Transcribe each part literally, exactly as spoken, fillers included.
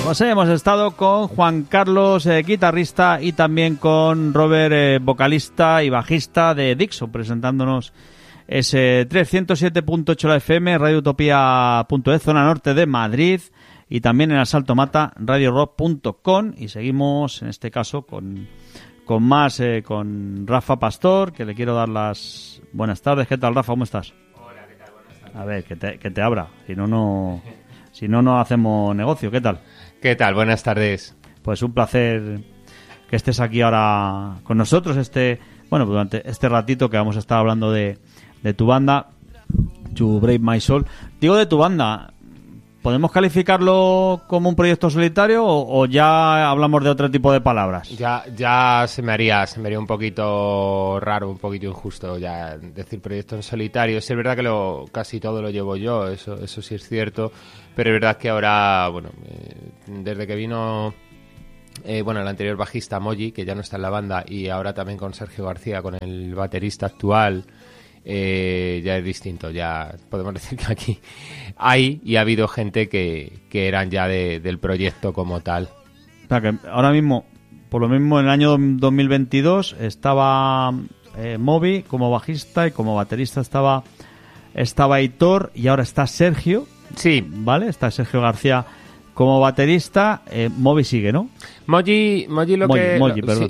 Pues hemos estado con Juan Carlos, eh, guitarrista, y también con Robert, eh, vocalista y bajista de Dixo, presentándonos ese trescientos siete punto ocho la F M, radiotopía punto es, zona norte de Madrid, y también en Asalto Mata, radio rock punto com. Y seguimos, en este caso, con, con más, eh, con Rafa Pastor, que le quiero dar las buenas tardes. ¿Qué tal, Rafa? ¿Cómo estás? Hola, ¿qué tal? Buenas tardes. A ver, que te, que te abra, si no, no, si no, no hacemos negocio. ¿Qué tal? ¿Qué tal? Buenas tardes. Pues un placer que estés aquí ahora con nosotros, este, bueno, durante este ratito que vamos a estar hablando de, de tu banda, To Brave My Soul. Digo de tu banda, ¿podemos calificarlo como un proyecto solitario o, o ya hablamos de otro tipo de palabras? Ya, ya se me haría, se me haría un poquito raro, un poquito injusto ya decir proyecto en solitario. Sí, es verdad que lo, casi todo lo llevo yo, eso, eso sí es cierto, pero es verdad que ahora, bueno, eh, desde que vino, eh, bueno, el anterior bajista Moji, que ya no está en la banda, y ahora también con Sergio García, con el baterista actual, eh, ya es distinto. Ya podemos decir que aquí hay y ha habido gente que, que eran ya de, del proyecto como tal. O sea, que ahora mismo, por lo mismo, en el año dos mil veintidós estaba eh, Moby como bajista, y como baterista estaba estaba Hitor, y ahora está Sergio. Sí. ¿Vale? Está Sergio García como baterista. eh, Moby sigue, ¿no? Moji, Moji lo Moji, que... Moji, lo, perdón. sí.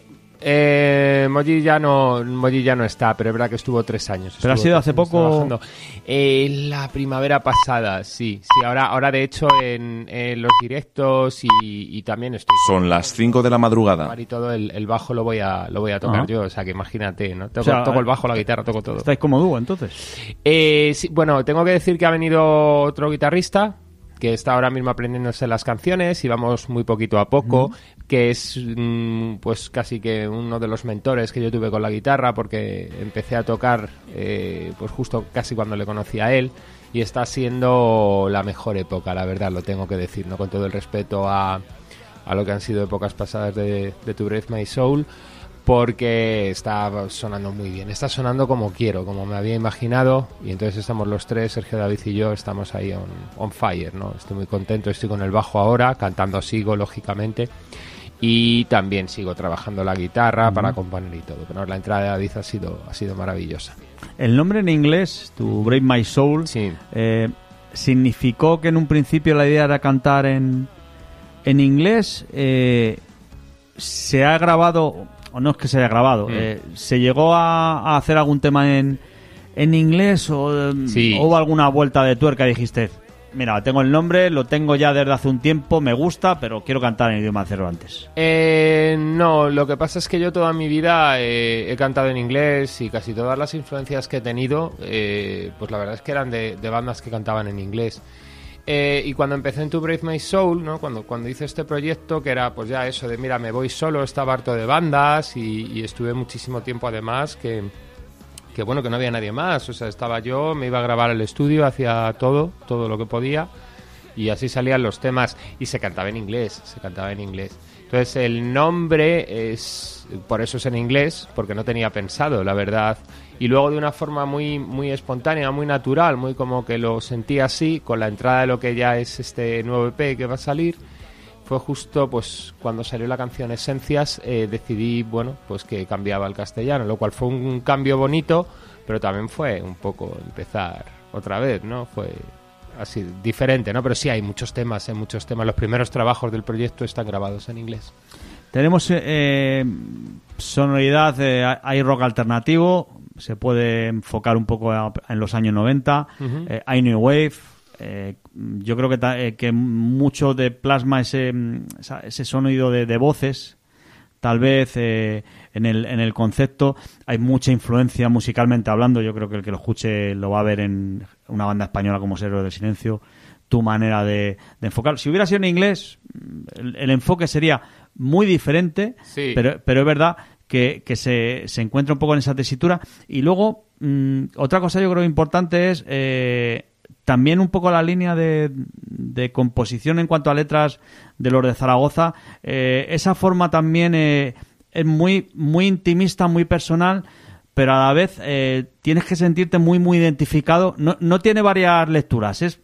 Eh, Moji ya no Moji ya no está, pero es verdad que estuvo tres años. ¿Pero ha sido hace poco? Eh, la primavera pasada, sí. Sí, ahora, ahora de hecho en, en los directos y, y también estoy... Son las cinco de la madrugada. Y todo el, el bajo lo voy a lo voy a tocar Ajá. yo, o sea que imagínate, ¿no? Toco, O sea, toco el bajo, la guitarra, toco todo. ¿Estáis como dúo, entonces? Eh, sí, bueno, tengo que decir que ha venido otro guitarrista que está ahora mismo aprendiéndose las canciones y vamos muy poquito a poco, uh-huh. que es mm, pues casi que uno de los mentores que yo tuve con la guitarra, porque empecé a tocar eh, pues justo casi cuando le conocí a él, y está siendo la mejor época, la verdad, lo tengo que decir, ¿no? Con todo el respeto a, a lo que han sido épocas pasadas de, de To Brave My Soul, porque está sonando muy bien, está sonando como quiero, como me había imaginado, y entonces estamos los tres, Sergio, David y yo, estamos ahí on, on fire, ¿no? Estoy muy contento, estoy con el bajo ahora, cantando sigo, lógicamente, y también sigo trabajando la guitarra uh-huh. para componer y todo, pero la entrada de David ha sido, ha sido maravillosa. El nombre en inglés, To Brave My Soul, sí. eh, significó que en un principio la idea era cantar en, en inglés, eh, se ha grabado... o no es que se haya grabado, mm. eh, ¿se llegó a, a hacer algún tema en, en inglés o sí. hubo alguna vuelta de tuerca y dijiste, mira, tengo el nombre, lo tengo ya desde hace un tiempo, me gusta, pero quiero cantar en idioma Cervantes? Eh, no, lo que pasa es que yo toda mi vida eh, he cantado en inglés, y casi todas las influencias que he tenido, eh, pues la verdad es que eran de, de bandas que cantaban en inglés. Eh, y cuando empecé en To Brave My Soul, ¿no? Cuando, cuando hice este proyecto, que era pues ya eso de mira, me voy solo, estaba harto de bandas, y, y estuve muchísimo tiempo además que, que bueno, que no había nadie más, o sea, estaba yo, me iba a grabar al estudio, hacía todo, todo lo que podía, y así salían los temas, y se cantaba en inglés, se cantaba en inglés. Entonces el nombre es, por eso es en inglés, porque no tenía pensado, la verdad. Y luego de una forma muy muy espontánea, muy natural, muy como que lo sentí así, con la entrada de lo que ya es este nuevo E P que va a salir, fue justo pues cuando salió la canción Esencias, eh, decidí, bueno, pues que cambiaba al castellano, lo cual fue un cambio bonito, pero también fue un poco empezar otra vez, ¿no? Fue así, diferente, ¿no? Pero sí hay muchos temas, hay muchos temas. Los primeros trabajos del proyecto están grabados en inglés. Tenemos eh, sonoridad, eh, hay rock alternativo, se puede enfocar un poco a, en los años noventa, uh-huh. eh, hay New Wave, eh, yo creo que, ta, eh, que mucho de plasma ese, ese sonido de, de voces, tal vez eh, en, el, en el concepto hay mucha influencia musicalmente hablando, yo creo que el que lo escuche lo va a ver en una banda española como Héroes del Silencio, tu manera de, de enfocar. Si hubiera sido en inglés, el, el enfoque sería muy diferente, sí. pero, pero es verdad que, que se, se encuentra un poco en esa tesitura. Y luego, mmm, otra cosa yo creo importante es eh, también un poco la línea de, de composición en cuanto a letras de los de Zaragoza. Eh, esa forma también eh, es muy, muy intimista, muy personal, pero a la vez eh, tienes que sentirte muy, muy identificado. No, no tiene varias lecturas, es...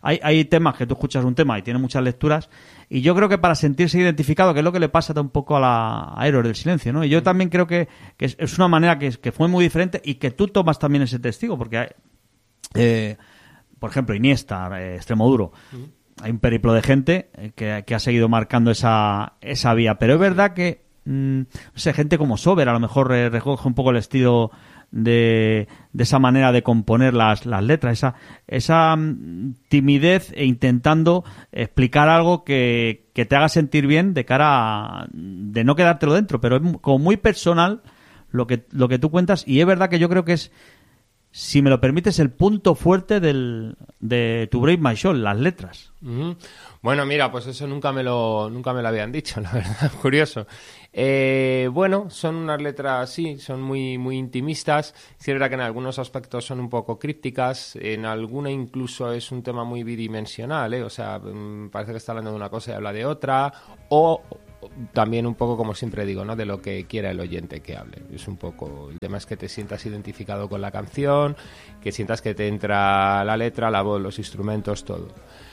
hay, hay temas que tú escuchas un tema y tiene muchas lecturas, y yo creo que para sentirse identificado, que es lo que le pasa un poco a la a Héroes del Silencio, ¿no? Y yo también creo que, que es, es una manera que, que fue muy diferente y que tú tomas también ese testigo, porque hay, eh, por ejemplo, Iniesta, eh, Extremoduro, uh-huh. hay un periplo de gente que, que ha seguido marcando esa, esa vía, pero es verdad que mmm, no sé, gente como Sober a lo mejor eh, recoge un poco el estilo de, de esa manera de componer las, las letras, esa, esa timidez e intentando explicar algo que, que te haga sentir bien de cara a, de no quedártelo dentro, pero es como muy personal lo que, lo que tú cuentas, y es verdad que yo creo que es, si me lo permites, el punto fuerte del, de To Brave My Soul, las letras. Mm-hmm. Bueno, mira, pues eso nunca me lo nunca me lo habían dicho, la verdad, curioso. Eh, bueno, son unas letras, sí, son muy muy intimistas. Sí, es verdad que en algunos aspectos son un poco crípticas, en alguna incluso es un tema muy bidimensional, ¿eh? O sea, parece que está hablando de una cosa y habla de otra, o también un poco, como siempre digo, ¿no? De lo que quiera el oyente que hable. Es un poco, el tema es que te sientas identificado con la canción, que sientas que te entra la letra, la voz, los instrumentos, todo.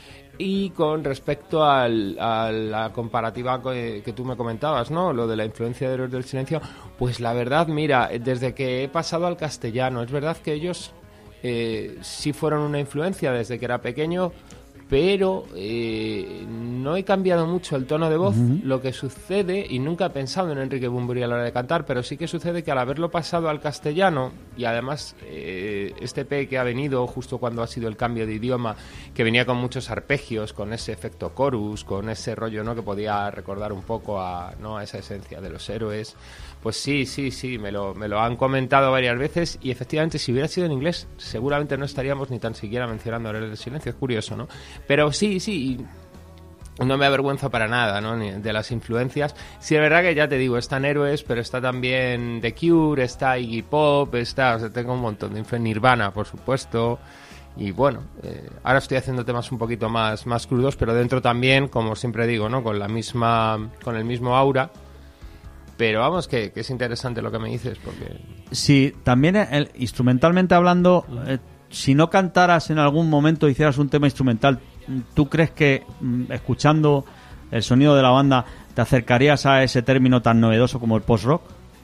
Y con respecto al, a la comparativa que, que tú me comentabas, ¿no? Lo de la influencia de Héroes del Silencio, pues la verdad, mira, desde que he pasado al castellano, es verdad que ellos eh, sí fueron una influencia desde que era pequeño, pero eh, no he cambiado mucho el tono de voz. Uh-huh. Lo que sucede, y nunca he pensado en Enrique Bunbury a la hora de cantar, pero sí que sucede que al haberlo pasado al castellano, y además eh, este E P que ha venido justo cuando ha sido el cambio de idioma, que venía con muchos arpegios, con ese efecto chorus, con ese rollo, ¿no? Que podía recordar un poco a, ¿no? a esa esencia de los héroes. Pues sí, sí, sí, me lo, me lo han comentado varias veces, y efectivamente si hubiera sido en inglés seguramente no estaríamos ni tan siquiera mencionando Héroes del Silencio. Es curioso, ¿no? Pero sí, sí, no me avergüenza para nada, ¿no? Ni de las influencias. Sí, es verdad que ya te digo, están Héroes, pero está también The Cure, está Iggy Pop, está, o sea, tengo un montón de influencias, Nirvana, por supuesto. Y bueno, eh, ahora estoy haciendo temas un poquito más, más crudos, pero dentro también, como siempre digo, ¿no? Con la misma, con el mismo aura. Pero vamos, que, que es interesante lo que me dices, porque... Sí, también el, instrumentalmente hablando, eh, si no cantaras en algún momento, hicieras un tema instrumental, ¿tú crees que escuchando el sonido de la banda te acercarías a ese término tan novedoso como el post-rock?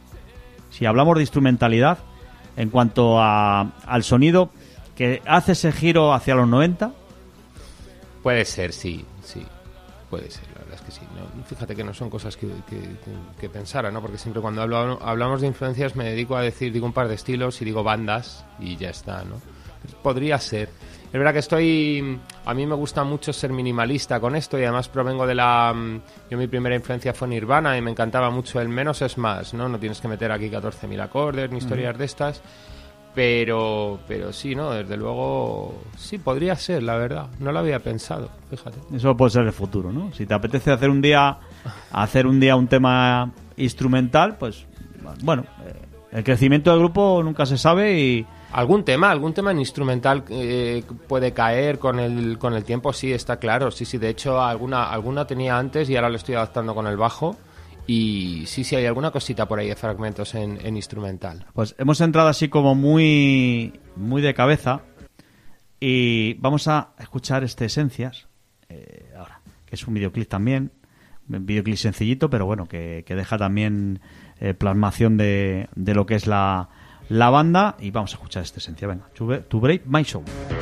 Si hablamos de instrumentalidad, en cuanto a, al sonido que hace ese giro hacia los noventa... Puede ser, sí, sí, puede ser, la verdad es que sí. No, fíjate que no son cosas que, que, que, que pensara, ¿no? Porque siempre cuando hablo, hablamos de influencias me dedico a decir, digo un par de estilos y digo bandas y ya está, ¿no? Podría ser. Es verdad que estoy... A mí me gusta mucho ser minimalista con esto, y además provengo de la... Yo mi primera influencia fue Nirvana y me encantaba mucho el menos es más, ¿no? No tienes que meter aquí catorce mil acordes ni historias uh-huh. de estas. Pero pero sí, ¿no? Desde luego sí, podría ser, la verdad. No lo había pensado, fíjate. Eso puede ser el futuro, ¿no? Si te apetece hacer un día hacer un día un tema instrumental, pues bueno, el crecimiento del grupo nunca se sabe y... ¿Algún tema, algún tema en instrumental eh, puede caer con el con el tiempo? Sí, está claro. Sí, sí, de hecho alguna alguna tenía antes y ahora lo estoy adaptando con el bajo. Y sí, sí, hay alguna cosita por ahí de fragmentos en, en instrumental. Pues hemos entrado así como muy muy de cabeza y vamos a escuchar este Esencias, eh, ahora, que es un videoclip también, un videoclip sencillito, pero bueno, que, que deja también eh, plasmación de, de lo que es la, la banda, y vamos a escuchar este Esencia. Venga, To Brave My Soul.